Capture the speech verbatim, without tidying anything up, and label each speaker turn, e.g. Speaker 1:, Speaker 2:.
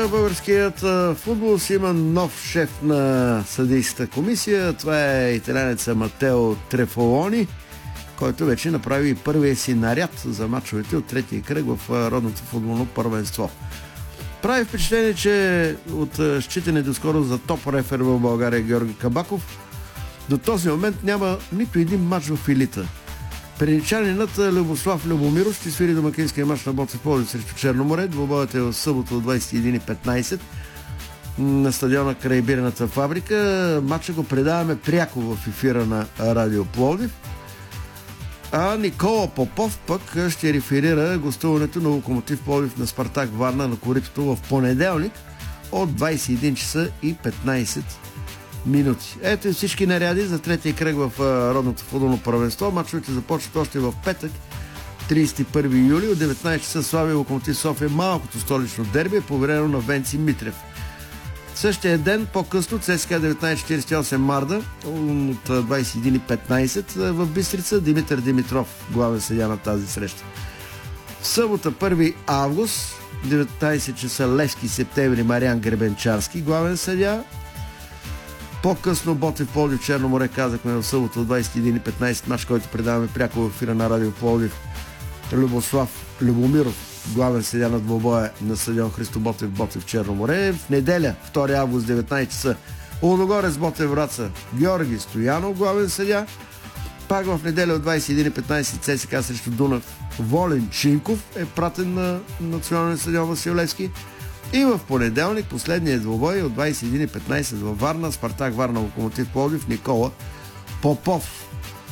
Speaker 1: българският футбол си има нов шеф на съдийската комисия. Това е италянеца Матео Трефолони, който вече направи първия си наряд за мачовете от третия кръг в родното футболно първенство. Прави впечатление, че от считане доскоро за топ рефер в България Георги Кабаков до този момент няма нито един мач в елита. Перничанинът Любослав Любомиров ще свири домакинския мач на Ботев Пловдив срещу Черноморе. Двобоят е в събота от двадесет и една и петнадесет на стадиона край бирената фабрика. Матча го предаваме пряко в ефира на Радио Пловдив. А Никола Попов пък ще реферира гостуването на Локомотив Пловдив на Спартак Варна на коритото в понеделник от двадесет и един часа и петнадесет минути. Ето и всички наряди за третия кръг в родното футболно първенство. Мачовете започват още в петък, тридесет и първи юли от деветнадесет часа. Славия Локомотив София, малкото столично дерби е поверено на Венци Митрев. Същия ден по-късно ЦСКА деветнадесет четиридесет и осем Марда от двадесет и една и петнадесет в Бистрица. Димитър Димитров главен съдия на тази среща. В събота първи август деветнадесет часа Левски Септември Мариан Гребенчарски главен съдия. По-късно Ботев Пловдив Черноморе, казахме в събота от двадесет и една и петнадесет, мач, който предаваме пряко в ефира на Радио Пловдив. Любослав Любомиров, главен съдия на двобоя на стадион Христо Ботев Ботев Черноморе. В неделя, втори август, деветнадесет часа, Лудогорец Ботев Враца, Георги Стоянов, главен съдия. Пак в неделя от двадесет и една и петнадесет ЦСКА срещу Дунав Волен Чинков е пратен на националния стадион Васил Левски. И в понеделник последният двубой от двадесет и една и петнадесет във Варна, Спартак Варна Локомотив Пловдив, Никола Попов.